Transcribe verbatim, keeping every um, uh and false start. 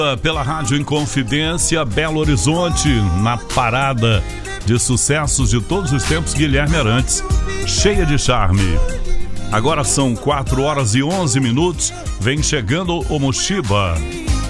Pela Rádio Inconfidência, Belo Horizonte, na parada de sucessos de todos os tempos, Guilherme Arantes, cheia de charme. Agora são quatro horas e onze minutos, vem chegando o Mushiba.